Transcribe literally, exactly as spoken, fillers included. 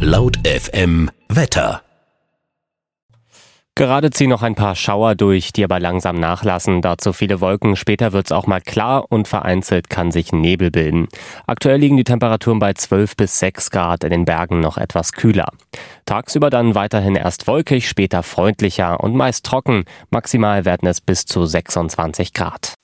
Laut F M Wetter. Gerade ziehen noch ein paar Schauer durch, die aber langsam nachlassen. Dazu viele Wolken. Später wird's auch mal klar und vereinzelt kann sich Nebel bilden. Aktuell liegen die Temperaturen bei zwölf bis sechs Grad, in den Bergen noch etwas kühler. Tagsüber dann weiterhin erst wolkig, später freundlicher und meist trocken. Maximal werden es bis zu sechsundzwanzig Grad.